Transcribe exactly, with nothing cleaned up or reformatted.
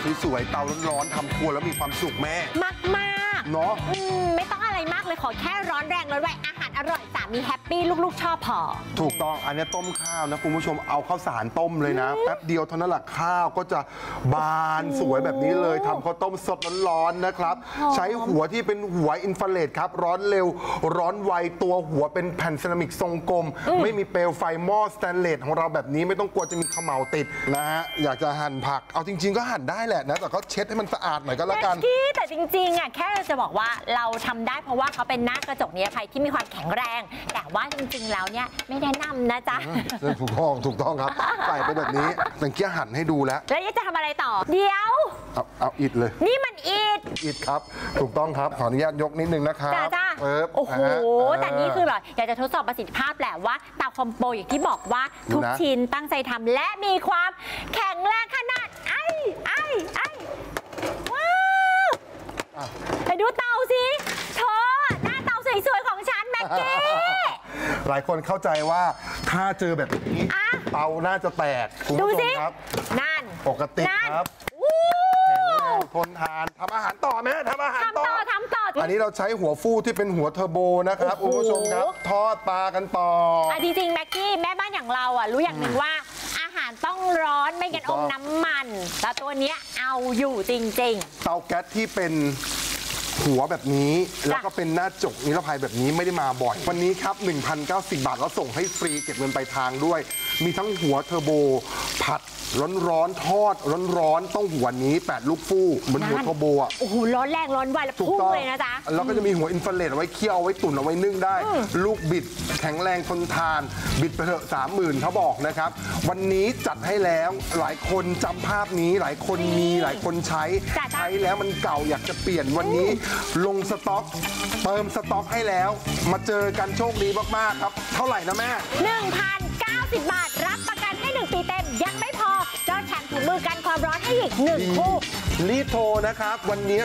สวยๆเตาร้อนๆทำครัวแล้วมีความสุขแม่มากมากเนาะไม่ต้องอะไรมากเลยขอแค่ร้อนแรงร้อนไวอาหารอร่อยสามีแฮปปี้ลูกๆชอบพอถูกต้องอันนี้ต้มข้าวนะคุณผู้ชมเอาข้าวสารต้มเลยนะแป๊บเดียวเท่านั้นแหละข้าวก็จะบานสวยแบบนี้เลยทำข้าวต้มสดร้อนๆนะครับใช้หัวที่เป็นหัวอินฟราเรดครับร้อนเร็วร้อนไวตัวหัวเป็นแผ่นเซรามิกทรงกลมไม่มีเปลวไฟหม้อสแตนเลสของเราแบบนี้ไม่ต้องกลัวจะมีเขม่าติดนะฮะอยากจะหั่นผักเอาจริงๆก็หั่นได้แหละนะแต่ก็เช็ดให้มันสะอาดหน่อยก็แล้วกันแต่จริงๆอ่ะแค่จะบอกว่าเราทำได้เพราะว่าเขาเป็นหน้ากระจกนิรภัยที่มีความแข็งแรงแต่ว่าจริงๆแล้วเนี่ยไม่แนะนำนะจ๊ะถูกต้องถูกต้องครับใส่ไปแบบนี้แต่เกี้ยหั่นให้ดูแล้วแล้วจะทำอะไรต่อเดี๋ยวเอาเอาอิดเลยนี่มันอิดอิดครับถูกต้องครับขออนุญาตยกนิดนึงนะครับจ้าจ้าโอ้โหแต่นี่คือแบบอยากจะทดสอบประสิทธิภาพแหละว่าเตาคอมโบอย่างที่บอกว่าทุกชิ้นตั้งใจทำและมีความแข็งแรงขนาดไอ้ไอ้ไอ้ว้าวไปดูเตาสิเธอหน้าเตาสวยๆของฉันแม็กกี้หลายคนเข้าใจว่าถ้าเจอแบบนี้เตาน่าจะแตกคุณผู้ชมครับนั่นปกติครับแข็งแรงทนทานทำอาหารต่อไหมทำอาหารต่อทำต่ออันนี้เราใช้หัวฟูที่เป็นหัวเทอร์โบนะครับคุณผู้ชมครับทอดปลากันต่ออ่ะจริงๆแม็กกี้แม่บ้านอย่างเราอ่ะรู้อย่างหนึ่งว่าอาหารต้องร้อนไม่งั้นอมน้ำมันแต่ตัวเนี้ยเอาอยู่จริงๆเตาแก๊สที่เป็นหัวแบบนี้แล้วก็เป็นหน้าจกนิรภัยแบบนี้ไม่ได้มาบ่อยวันนี้ครับ หนึ่งพันเก้าสิบ บาทแล้วส่งให้ฟรีเก็บเงินปลายทางด้วยมีทั้งหัวเทอร์โบผัดร้อนๆทอดร้อนๆต้องหัวนี้แปดลูกฟูเหมือนหัวเทอร์โบอ่ะโอ้โหร้อนแรงร้อนไวแล้วพุ่งเลยนะจ๊ะแล้วก็จะมีหัวอินฟราเรดเอาไว้เคี่ยวเอาไว้ตุ๋นเอาไว้นึ่งได้ลูกบิดแข็งแรงทนทานบิดไปเถอะสามหมื่นเขาบอกนะครับวันนี้จัดให้แล้วหลายคนจำภาพนี้หลายคนมีหลายคนใช้ใช้แล้วมันเก่าอยากจะเปลี่ยนวันนี้ลงสต็อกเติมสต็อกให้แล้วมาเจอกันโชคดีมากๆครับเท่าไหร่นะแม่หนึ่งพันเก้าสิบ บาทรับประกันให้หนึ่งปีเต็มยังไม่พอจอแถมถุงมือกันความร้อนให้อีกหนึ่งคู่รีบโทรนะครับวันนี้